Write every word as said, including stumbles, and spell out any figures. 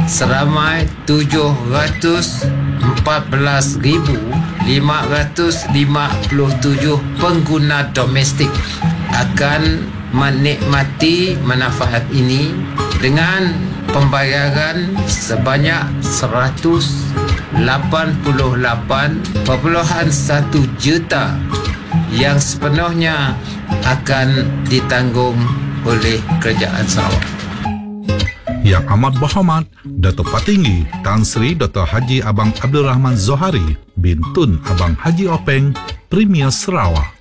seramai tujuh ratus empat belas ribu lima ratus lima puluh tujuh pengguna domestik akan menikmati manfaat ini dengan pembayaran sebanyak seratus lapan puluh lapan perpuluhan satu juta yang sepenuhnya akan ditanggung oleh Kerajaan Sarawak. Yang amat berhormat Datuk Patinggi Tan Sri Doktor Haji Abang Abdul Rahman Zohari bin Tun Abang Haji Openg, Premier Sarawak.